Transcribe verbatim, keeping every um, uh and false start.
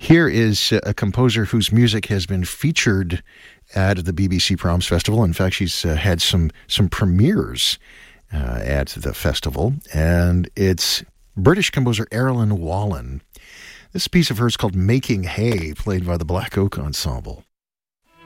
Here is a composer whose music has been featured at the B B C Proms Festival. In fact, she's uh, had some some premieres uh, at the festival, and it's British composer Erilyn Wallen. This piece of hers called Making Hay, played by the Black Oak Ensemble.